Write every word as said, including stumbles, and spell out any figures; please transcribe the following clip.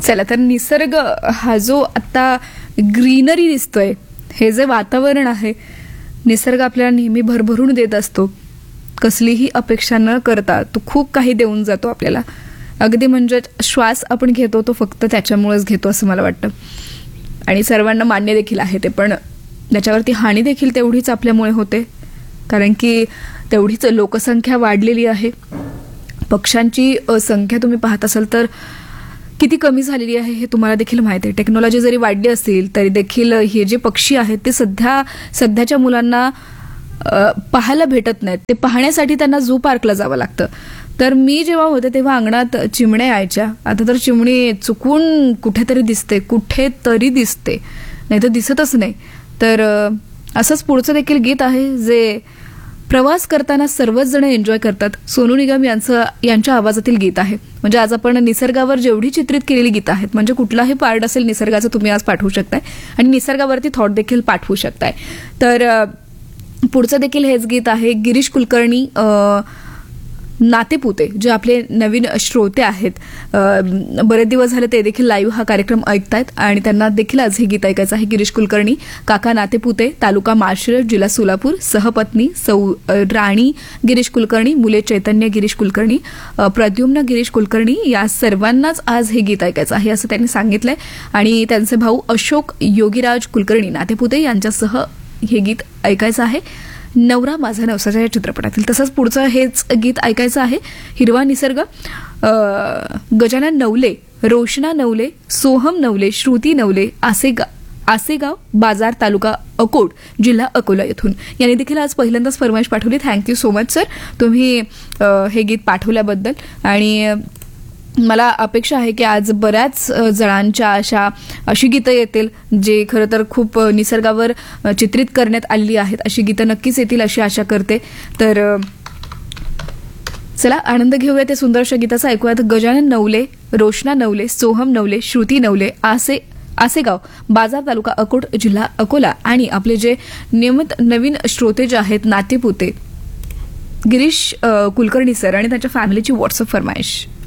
चला तर निसर्ग हा जो आता ग्रीनरी दिसतोय, हे जे वातावरण आहे, निसर्ग आपल्याला नेहमी भरभरून देत असतो. कसलीही अपेक्षा न करता तो खूप काही देऊन जातो आपल्याला. अगदी म्हणजे श्वास आपण घेतो तो फक्त त्याच्यामुळेच घेतो असं मला वाटतं. आणि सर्वांना मान्य देखील आहे ते, पण त्याच्यावरती हानी देखील तेवढीच आपल्यामुळे होते. कारण की तेवढीच लोकसंख्या वाढलेली आहे. पक्ष्यांची संख्या तुम्ही पाहत असाल तर किती कमी झालेली आहे हे तुम्हाला देखील माहिती आहे. टेक्नॉलॉजी जरी वाढली असेल तरी देखील हे जे पक्षी आहेत ते सध्या सध्याच्या मुलांना पाहायला भेटत नाहीत. ते पाहण्यासाठी त्यांना झू पार्कला जावं लागतं. तर मी जेव्हा होते तेव्हा अंगणात चिमण्या यायच्या. आता तर चिमणी चुकून कुठेतरी दिसते, कुठेतरी दिसते, नाही तर दिसतच नाही. तर असंच पुढचं देखील गीत आहे जे प्रवास करताना सर्वच जण एन्जॉय करतात. सोनू निगम यांचं यांच्या आवाजातील गीत आहे. म्हणजे आज आपण निसर्गावर जेवढी चित्रित केलेली गीतं आहेत, म्हणजे कुठलाही पार्ट असेल निसर्गाचं तुम्ही आज पाठवू शकताय आणि निसर्गावरती थॉट देखील पाठवू शकताय. तर पुढचं देखील हेच गीत आहे. गिरीश कुलकर्णी नातेपुते जे आपले नवीन श्रोते आहेत, बरेच दिवस झाले ते देखील लाईव्ह हा कार्यक्रम ऐकतायत आणि त्यांना देखील आज हे गीत ऐकायचं आहे. गिरीश कुलकर्णी, काका नातेपुते, तालुका माळशिरस, जिल्हा सोलापूर, सहपत्नी सौ राणी गिरीश कुलकर्णी, मुले चैतन्य गिरीश कुलकर्णी, प्रद्युम्न गिरीश कुलकर्णी, या सर्वांनाच आज हे गीत ऐकायचं आहे असं त्यांनी सांगितलंय. आणि त्यांचे भाऊ अशोक योगीराज कुलकर्णी नातेपुते यांच्यासह हे गीत ऐकायचं आहे. नवरा माझा नवसाच्या या चित्रपटातील. तसंच पुढचं हेच गीत ऐकायचं आहे. हिरवा निसर्ग, गजानन नवले, रोशना नवले, सोहम नवले, श्रुती नवले, आसेगा आसेगाव बाजार, तालुका अकोट, जिल्हा अकोला येथून. यांनी देखील आज पहिल्यांदाच फरमाईश पाठवली. थँक्यू सो मच सर, तुम्ही हे गीत पाठवल्याबद्दल. आणि मला अपेक्षा आहे की आज बऱ्याच जणांच्या अशा अशी गीतं येतील जे खरं तर खूप निसर्गावर चित्रित करण्यात आलेली आहेत. अशी गीतं नक्कीच येतील अशी आशा करते. तर चला आनंद घेऊया त्या सुंदरशा गीताचा. ऐकूयात गजानन नवले, रोशना नवले, सोहम नवले, श्रुती नवले, आसे आसेगाव बाजार, तालुका अकोट, जिल्हा अकोला. आणि आपले जे नियमित नवीन श्रोते जे आहेत नातेपुते गिरीश कुलकर्णी सर आणि त्यांच्या फॅमिलीची व्हॉट्सअप फरमाईश.